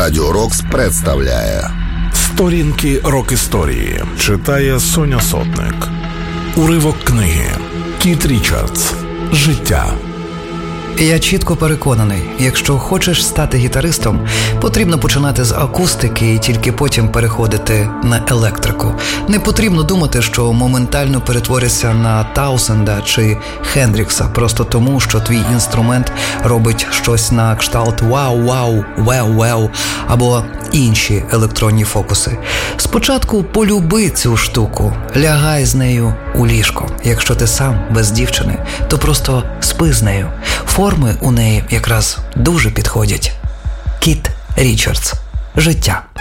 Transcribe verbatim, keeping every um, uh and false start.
Радіо Рокс представляє Сторінки рок-історії. Читає Соня Сотник. Уривок книги. Кіт Річардс. Життя. Я чітко переконаний, якщо хочеш стати гітаристом, потрібно починати з акустики і тільки потім переходити на електрику. Не потрібно думати, що моментально перетворишся на Таусенда чи Хендрікса просто тому, що твій інструмент робить щось на кшталт «вау-вау», «веу-веу» або інші електронні фокуси. Спочатку полюби цю штуку, лягай з нею у ліжко. Якщо ти сам без дівчини, то просто спи з нею. Форми у неї якраз дуже підходять. Кіт Річардс. Життя.